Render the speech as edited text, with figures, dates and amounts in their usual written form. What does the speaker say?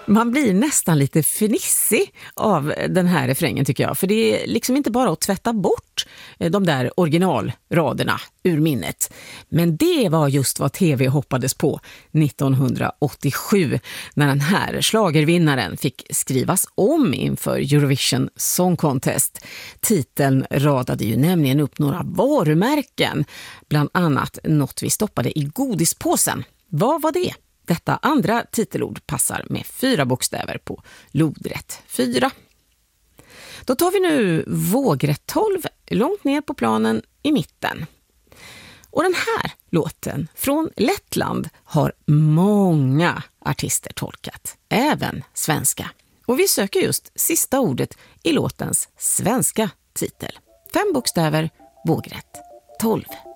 Man blir nästan lite fnissig av den här refrängen tycker jag. För det är liksom inte bara att tvätta bort de där originalraderna ur minnet. Men det var just vad TV hoppades på 1987 när den här schlagervinnaren fick skrivas om inför Eurovision Song Contest. Titeln radade ju nämligen upp några varumärken, bland annat något vi stoppade i godispåsen. Vad var det? Detta andra titelord passar med 4 bokstäver på lodrätt 4. Då tar vi nu vågrätt 12 långt ner på planen i mitten. Och den här låten från Lettland har många artister tolkat, även svenska. Och vi söker just sista ordet i låtens svenska titel. 5 bokstäver, vågrätt 12.